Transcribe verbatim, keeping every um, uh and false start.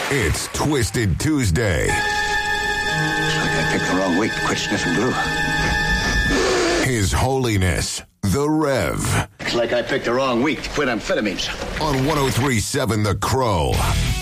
It's Twisted Tuesday. Looks like I picked the wrong week to quit sniffing glue. His Holiness, the Rev. Looks like I picked the wrong week to quit amphetamines. On one oh three point seven The Crow.